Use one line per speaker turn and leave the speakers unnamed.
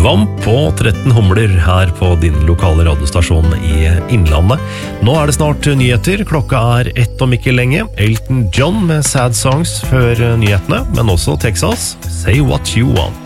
Vamp på 13 humler her på din lokale radiostasjon i Innlandet. Nå det snart nyheter, klokka 1 om ikke lenge. Elton John med Sad Songs før nyhetene, men også Texas, Say What You Want.